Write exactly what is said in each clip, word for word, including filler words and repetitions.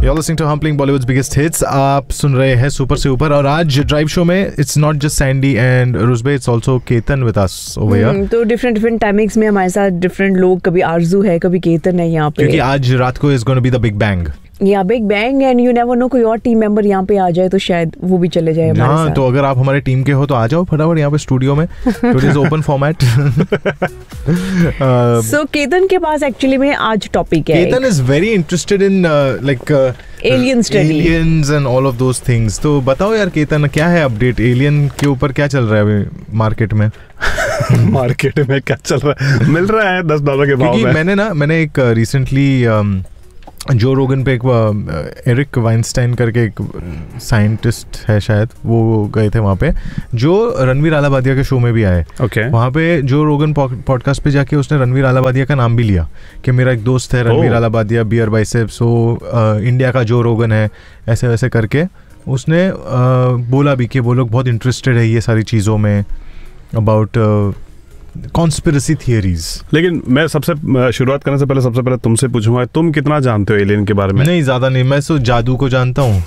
You're listening to Humpling Bollywood's biggest hits. आप सुन रहे हैं सुपर से ऊपर और आज ड्राइव शो में it's not just Sandy and Rusbe, it's also Ketan with us over here. hmm, तो डिफरेंट डिफरेंट टाइमिंग्स में हमारे साथ डिफरेंट लोग, कभी आरजू है, कभी केतन है यहाँ पे, क्योंकि आज रात को is going to be the big bang. या big bang and you never know, कोई और टीम मेंबर यहाँ पे आ जाए तो शायद वो भी चले जाए हमारे साथ. तो अगर आप हमारे टीम के हो तो आ जाओ फटाफट यहाँ पे स्टूडियो में. Today's open format. सो केतन के पास एक्चुअली में आज टॉपिक है. Ketan is very interested in like alien study, aliens and all of those things. तो बताओ यार केतन, क्या है अपडेट एलियन के ऊपर? क्या चल रहा है अभी मार्केट में? मार्केट में क्या चल रहा है? मिल रहा है दस डॉलर के भाव में. मैंने ना मैंने एक रिसेंटली जो रोगन पे एक एरिक वाइनस्टाइन करके एक साइंटिस्ट है शायद, वो गए थे वहाँ पे, जो रणवीर आलाबादिया के शो में भी आए. okay. वहाँ पे जो रोगन पॉडकास्ट पे जाके उसने रणवीर आलाबादिया का नाम भी लिया कि मेरा एक दोस्त है रणवीर oh. आलाबादिया, बियर बाइसेप्स, वो इंडिया का जो रोगन है, ऐसे वैसे करके उसने uh, बोला भी कि वो लोग बहुत इंटरेस्टेड है ये सारी चीज़ों में, अबाउट कॉन्स्पिरेसी थियरीज. लेकिन मैं सबसे शुरुआत करने से पहले सबसे पहले तुमसे पूछूंगा, तुम कितना जानते हो एलियन के बारे में? नहीं, ज्यादा नहीं, मैं तो जादू को जानता हूँ.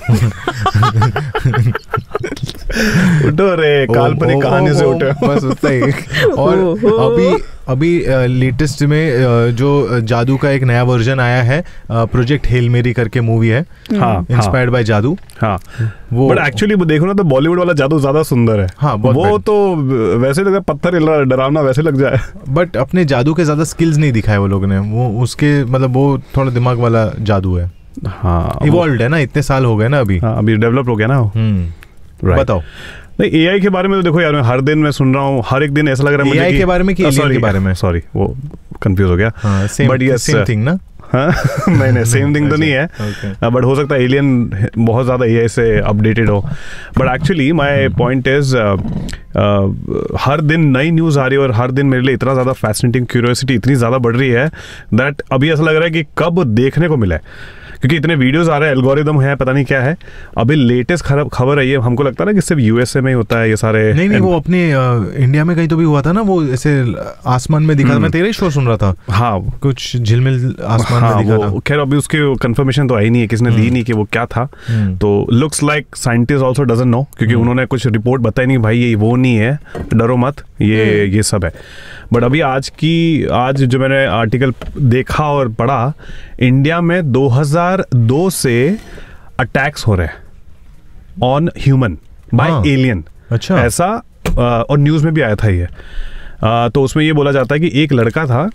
उठो रे, काल्पनिक कहानी से उठो, बस उतना ही. और अभी अभी लेटेस्ट में जो जादू का एक नया वर्जन आया है, प्रोजेक्ट हेल मेरी करके मूवी है, इंस्पायर्ड बाय जादू. हाँ, वो बट एक्चुअली देखो ना तो बॉलीवुड वाला जादू ज्यादा सुंदर है. हाँ, वो तो वैसे लग पत्थर हिल डरावना वैसे लग जाए, बट अपने जादू के ज्यादा स्किल्स नहीं दिखाए वो लोग ने. वो उसके मतलब वो थोड़ा दिमाग वाला जादू है. हाँ, इवॉल्व है ना, इतने साल हो गए ना अभी. हाँ, अभी डेवलप हो गया ना. Right. बताओ. नहीं, एआई के बारे में तो देखो यार, मैं हर दिन मैं सुन रहा हूँ, हर एक दिन ऐसा लग रहा है मुझे एआई के बारे में कि एलियन के बारे में. सॉरी, वो कंफ्यूज हो गया. बट ये सेम थिंग ना. हाँ, नहीं नहीं, सेम थिंग तो नहीं है, बट हो सकता है एलियन बहुत ज़्यादा एआई से अपडेटेड हो. But actually my point is, हर दिन नई न्यूज़ आ रही है और हर दिन मेरे लिए इतना ज़्यादा फैसिनेटिंग, क्यूरियोसिटी इतनी ज़्यादा बढ़ रही है दैट अभी ऐसा लग रहा है कि कब देखने को मिले, क्योंकि इतने वीडियोस आ रहे हैं, एल्गोरिदम है, पता नहीं क्या है. अभी लेटेस्ट खबर आई है, हमको लगता है ना कि सिर्फ यूएसए में ही होता है ये सारे. नहीं नहीं, वो अपने इंडिया में कहीं तो भी हुआ था ना, वो ऐसे आसमान में दिखा था. मैं तेरे ही शो सुन रहा था. हाँ, कुछ झिलमिल आसमान हाँ, में दिखा था. खैर अभी उसके कंफर्मेशन तो आई नहीं है, किसने दी नहीं कि वो क्या था. तो looks like scientist also doesn't know, क्योंकि उन्होंने कुछ रिपोर्ट बताई नहीं भाई ये वो नहीं है, डरो मत, ये ये सब है. बट अभी आज की आज जो मैंने आर्टिकल देखा और पढ़ा, इंडिया में दो हज़ार दो से अटैक्स हो रहे हैं ऑन ह्यूमन बाय एलियन. अच्छा, ऐसा और न्यूज़ में भी आया था ये. आ, तो उसमें ये बोला जाता है कि एक लड़का था,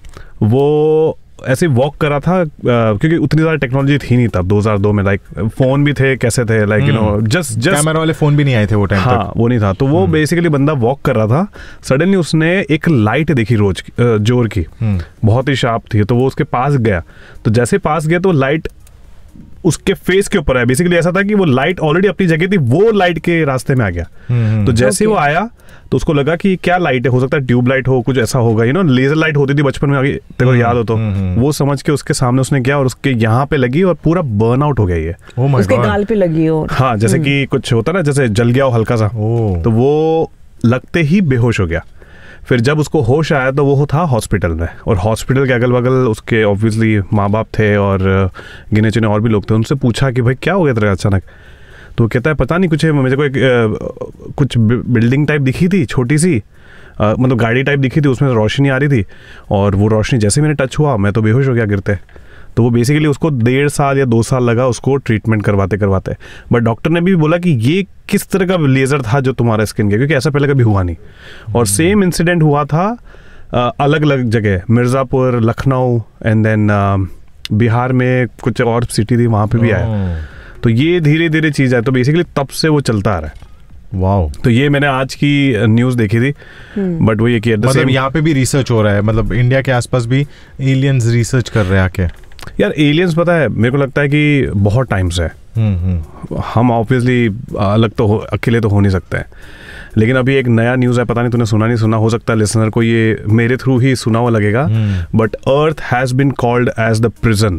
वो ऐसे वॉक कर रहा था, क्योंकि उतनी ज़्यादा टेक्नोलॉजी थी नहीं तब दो हज़ार दो में, लाइक फोन भी थे कैसे थे, like you know just just camera वाले फोन भी नहीं आए थे वो टाइम तक. हाँ, वो नहीं था. तो वो बेसिकली बंदा वॉक कर रहा था, सडनली उसने एक लाइट देखी रोज जोर की, बहुत ही शार्प थी. तो वो उसके पास गया, तो जैसे पास गया तो लाइट उसके फेस के ऊपर है. बेसिकली ऐसा था कि वो लाइट ऑलरेडी अपनी जगह थी, वो लाइट के रास्ते में आ गया. तो जैसे वो आया तो उसको लगा कि क्या लाइट है, हो सकता है ट्यूब लाइट हो, कुछ ऐसा होगा, यू नो लेजर लाइट होती थी बचपन में, आगे तेरे को याद हो तो. वो समझ के उसके सामने उसने किया और उसके यहाँ पे लगी और पूरा बर्न आउट हो गया ये. oh उसके गाल पे लगी हो. हाँ, जैसे कि कुछ होता ना, जैसे जल गया हो हल्का सा. तो वो लगते ही बेहोश हो गया. फिर जब उसको होश आया तो वो था हॉस्पिटल में, और हॉस्पिटल के अगल बगल उसके ऑब्वियसली माँ बाप थे और गिने चुने और भी लोग थे. उनसे पूछा कि भाई क्या हो गया तेरा अचानक? तो कहता है पता नहीं, कुछ मुझे को एक कुछ बिल्डिंग टाइप दिखी थी छोटी सी, आ, मतलब गाड़ी टाइप दिखी थी, उसमें रोशनी आ रही थी, और वो रोशनी जैसे मैंने टच हुआ मैं तो बेहोश हो गया गिरते. तो वो बेसिकली उसको डेढ़ साल या दो साल लगा उसको ट्रीटमेंट करवाते करवाते. बट डॉक्टर ने भी बोला कि ये किस तरह का लेज़र था जो तुम्हारा स्किन के, क्योंकि ऐसा पहले कभी हुआ नहीं. और सेम इंसिडेंट हुआ था अलग अलग जगह, मिर्ज़ापुर, लखनऊ, एंड देन बिहार में कुछ और सिटी थी, वहाँ पे भी आया. तो ये धीरे धीरे चीज़ है. तो बेसिकली तब से वो चलता आ रहा है. वाओ. तो ये मैंने आज की न्यूज़ देखी थी. बट वो ये कि मतलब यहाँ पे भी रिसर्च हो रहा है, मतलब इंडिया के आसपास भी एलियंस रिसर्च कर रहे हैं आके. यार एलियंस पता है मेरे को लगता है कि बहुत टाइम से है. हम ऑब्वियसली अलग तो हो, अकेले तो हो नहीं सकते हैं. लेकिन अभी एक नया न्यूज़ है, पता नहीं तूने सुना नहीं सुना, हो सकता है लिसनर को ये मेरे थ्रू ही सुना हुआ लगेगा. But earth has been called as the prison.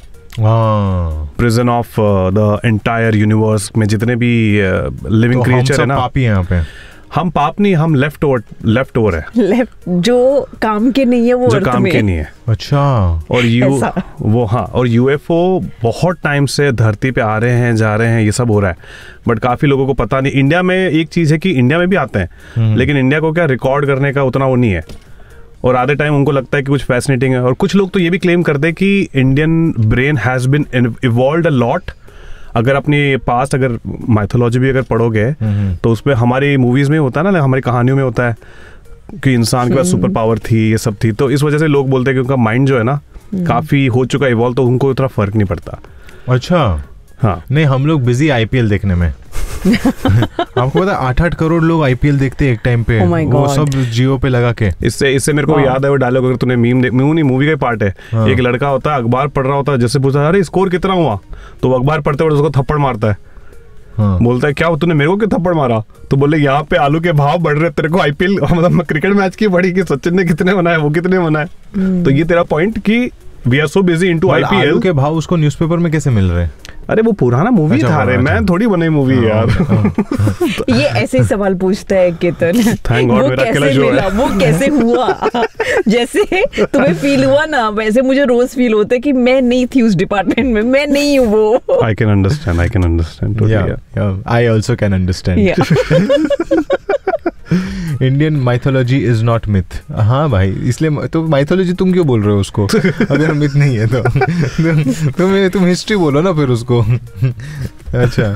Prison of the entire universe में जितने भी लिविंग क्रिएचर है ना. पापी हैं यहाँ पे. हम पाप नहीं, हम लेफ्ट ओवर लेफ्ट ओवर है, लेफ्ट जो काम के नहीं है वो जो अर्थ काम में के नहीं है। अच्छा। और यू ऐसा। वो हाँ, और यूएफओ बहुत टाइम से धरती पे आ रहे हैं, जा रहे हैं, ये सब हो रहा है, बट काफी लोगों को पता नहीं। इंडिया में एक चीज है कि इंडिया में भी आते हैं, लेकिन इंडिया को क्या रिकॉर्ड करने का उतना वो नहीं है, और आधे टाइम उनको लगता है कि कुछ फैसिनेटिंग है। और कुछ लोग तो ये भी क्लेम करते हैं कि Indian brain has been evolved a lot. अगर अपनी पास्ट अगर माइथोलॉजी भी अगर पढ़ोगे तो उसमें हमारी मूवीज में होता है ना, हमारी कहानियों में होता है कि इंसान के पास सुपर पावर थी, ये सब थी, तो इस वजह से लोग बोलते हैं कि उनका माइंड जो है ना काफी हो चुका इवॉल्व, तो उनको उतना फर्क नहीं पड़ता। अच्छा। हाँ, नहीं, हम लोग बिजी आईपीएल देखने में। आपको पता है आठ आठ करोड़ लोग आईपीएल देखते हैं एक टाइम पे। Oh my वो God. सब जियो पे लगा के। इससे इससे मेरे को हाँ. याद है वो डायलॉग, अगर तूने मीम मीम नहीं मूवी का पार्ट है, हाँ. एक लड़का होता है अखबार पढ़ रहा होता है, जैसे पूछा अरे स्कोर कितना हुआ, तो वो अखबार पढ़ते पढ़ते उसको थप्पड़ मारता है। हाँ. बोलता है क्या तूने मेरे को क्यों थप्पड़ मारा, तो बोले यहाँ पे आलू के भाव बढ़ रहे, तेरे को आईपीएल मतलब क्रिकेट मैच की पड़ी कि सचिन ने कितने बनाए, वो कितने बनाए। तो ये तेरा पॉइंट कि we are so busy into IPL. आलू के भाव उसको न्यूज़पेपर में कैसे मिल रहे हैं? अरे वो पुराना मूवी अच्छा, था रे, अच्छा। मैं थोड़ी बनी मूवी यार। ये ऐसे ही सवाल पूछता है केतन। Thank God वो मेरा अकेला कैसे show है। मिला, वो कैसे हुआ? जैसे तुम्हें फील हुआ ना, वैसे मुझे रोज फील होता है कि मैं नहीं थी उस डिपार्टमेंट में, मैं नहीं हूँ वो। I can understand, I can understand. Yeah, yeah, I also can understand. Yeah. Indian mythology is not myth. हाँ भाई, इसलिए तो माइथोलॉजी तुम क्यों बोल रहे हो उसको अगर मिथ नहीं है तो? तुम तुम हिस्ट्री बोलो ना फिर उसको। अच्छा।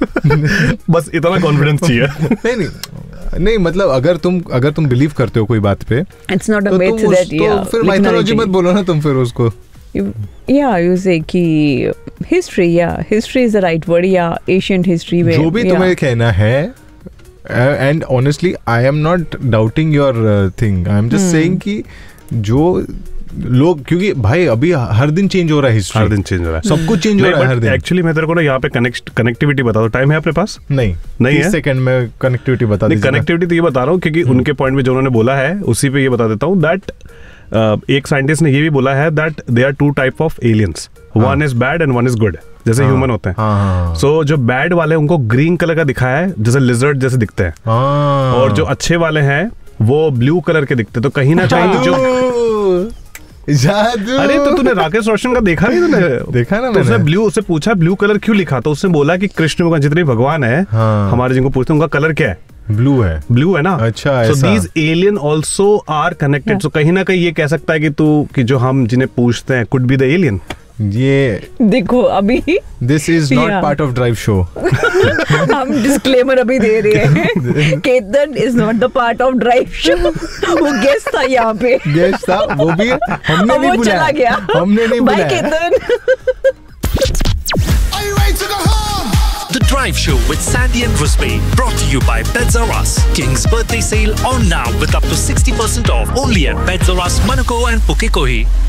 बस इतना कॉन्फिडेंस चाहिए। नहीं नहीं नहीं, मतलब अगर तुम अगर तुम बिलीव करते हो कोई बात पे, It's not a तो myth तुम उस- that, तो yeah, फिर लिखना नहीं माइथोलॉजी मत चाहिए। बोलो ना तुम फिर उसको। Yeah, you say कि history, yeah, history is the right word, yeah, ancient history में, जो भी yeah. तुम्हें कहना है, and honestly I am not doubting your thing, I am just saying कि जो लोग, क्योंकि भाई अभी हर दिन चेंज हो रहा है हिस्ट्री, हर दिन चेंज हो रहा है, सब कुछ चेंज हो रहा है हर दिन। एक्चुअली मैं तेरे को ना यहाँ पे कनेक्ट कनेक्टिविटी बता दो, टाइम है अपने पास? नहीं नहीं है? सेकंड में कनेक्टिविटी बता नहीं, दीजिए। कनेक्टिविटी तो ये बता रहा हूँ क्योंकि उनके पॉइंट में जो उन्होंने बोला है उसी पे ये बता देता हूँ दैट एक साइंटिस्ट ने ये भी बोला है that they are to type of aliens, one is bad and one is good, जैसे हाँ, ह्यूमन होते हैं। हाँ, सो so, जो बैड वाले उनको ग्रीन कलर का दिखाया है, जैसे लिजर्ड जैसे दिखते हैं, हाँ, और जो अच्छे वाले हैं वो ब्लू कलर के दिखते हैं। तो कहीं ना कहीं जो जादू। अरे तो तूने राकेश रोशन का देखा नहीं? तूने देखा ना तो उसने मैंने। ब्लू, उससे पूछा ब्लू कलर क्यों लिखा, तो उसने बोला कि कृष्ण भगवान जितने भगवान है हाँ। हमारे जिनको पूछते हैं उनका कलर क्या है, ब्लू है। ब्लू है ना। अच्छा, सो ऐसा। These alien also are connected. सो कहीं ना कहीं ये कह सकता है कि तू कि जो हम जिन्हें पूछते हैं कुड बी द एलियन। ये देखो अभी this is not Yeah. Part of drive show. हम डिस्क्लेमर अभी दे रहे हैं, Ketan is not the part of drive show. वो गेस्ट था यहाँ पे, गेस्ट था, वो भी हमने और नहीं वो चला बुलाया, गया। हमने नहीं बाय बुलाया। Ketan. Are you ready to go home? The Drive Show with Sandy and Crispy, brought to you by Pets R Us. King's birthday sale on now with up to sixty percent off only at Pets R Us, Manukau and Pukekohe.